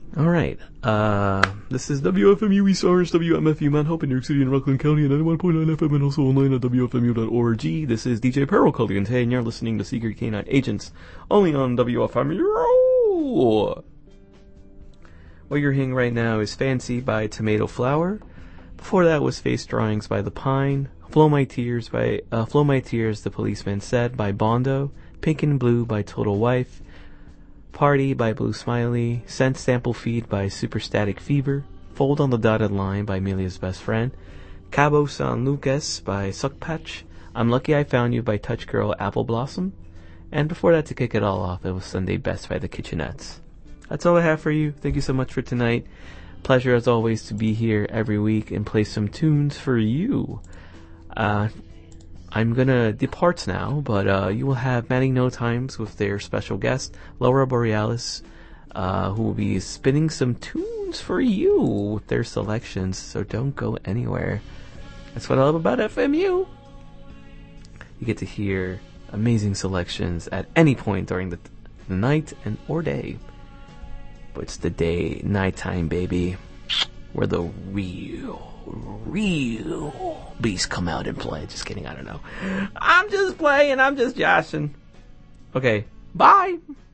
Alright, this is WFMU East Orange, WMFU Mount Hope in New York City and Rockland County, and 91.9 FM, and also online at WFMU.org. This is DJ Peril Culligan today, and you're listening to Secret K9 Agents, only on WFMU. What you're hearing right now is Fancy by Tomato Flower. Before that was Face Drawings by The Pine, Flow My Tears, The Policeman Said by Bondo, Pink and Blue by Total Wife, Party by Blue Smiley, Scent Sample Feed by Superstatic Fever, Fold on the Dotted Line by Amelia's Best Friend, Cabo San Lucas by Suckpatch, I'm Lucky I Found You by Touch Girl Apple Blossom, and before that, to kick it all off, it was Sunday Best by the Kitchenettes. That's all I have for you. Thank you so much for tonight. Pleasure as always to be here every week and play some tunes for you. I'm gonna depart now, but you will have Manning No Times with their special guest, Laura Borealis, who will be spinning some tunes for you with their selections, so don't go anywhere. That's what I love about FMU. You get to hear amazing selections at any point during the night and or day. But it's the nighttime, baby, where the real beasts come out and play. Just kidding, I don't know. I'm just playing, I'm just joshing. Okay, bye!